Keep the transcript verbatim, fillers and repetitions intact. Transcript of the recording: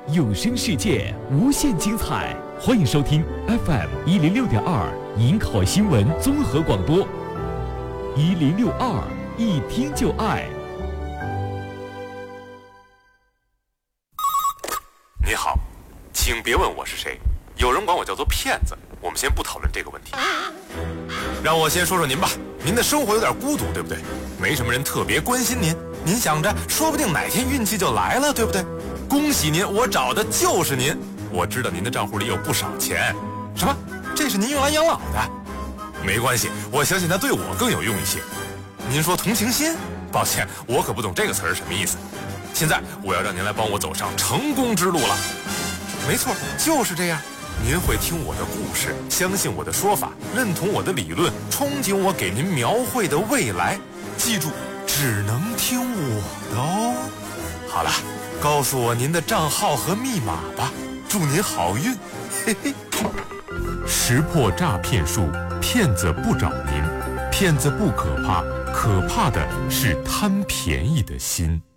有声世界无限精彩，欢迎收听 F M 一零六点二银口新闻综合广播，一零六二一听就爱。 你好，请别问我是谁，有人管我叫做骗子，我们先不讨论这个问题。让我先说说您吧，您的生活有点孤独，对不对？没什么人特别关心您，您想着说不定哪天运气就来了，对不对？恭喜您，我找的就是您。我知道您的账户里有不少钱。什么？这是您用来养老的？没关系，我相信它对我更有用一些。您说同情心？抱歉，我可不懂这个词儿什么意思。现在我要让您来帮我走上成功之路了。没错，就是这样。您会听我的故事，相信我的说法，认同我的理论，憧憬我给您描绘的未来。记住，只能听我的哦。好了，告诉我您的账号和密码吧，祝您好运。嘿嘿。 识破诈骗术，骗子不找您，骗子不可怕，可怕的是贪便宜的心。